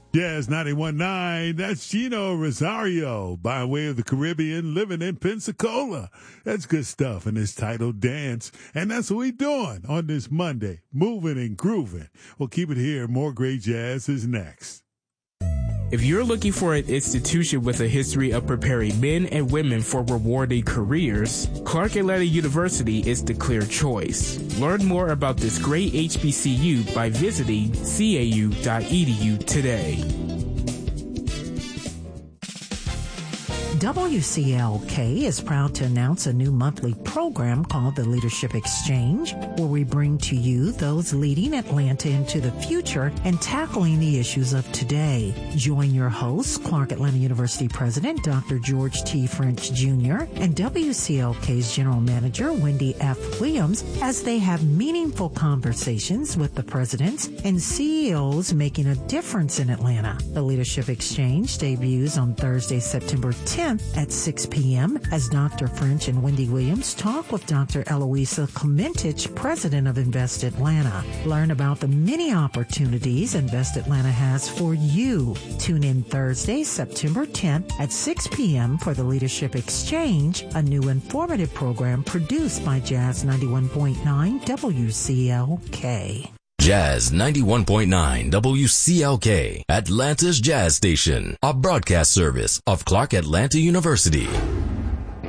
Jazz 91.9, that's Gino Rosario by way of the Caribbean, living in Pensacola. That's good stuff, and it's titled Dance. And that's what we're doing on this Monday, moving and grooving. We'll keep it here. More great jazz is next. If you're looking for an institution with a history of preparing men and women for rewarding careers, Clark Atlanta University is the clear choice. Learn more about this great HBCU by visiting cau.edu today. WCLK is proud to announce a new monthly program called the Leadership Exchange, where we bring to you those leading Atlanta into the future and tackling the issues of today. Join your hosts, Clark Atlanta University President Dr. George T. French Jr. and WCLK's General Manager Wendy F. Williams as they have meaningful conversations with the presidents and CEOs making a difference in Atlanta. The Leadership Exchange debuts on Thursday, September 10th at 6 p.m. as Dr. French and Wendy Williams talk with Dr. Eloisa Clementich, President of Invest Atlanta. Learn about the many opportunities Invest Atlanta has for you. Tune in Thursday, September 10th at 6 p.m. for the Leadership Exchange, a new informative program produced by Jazz 91.9 WCLK. Jazz 91.9 WCLK, Atlanta's Jazz Station, a broadcast service of Clark Atlanta University.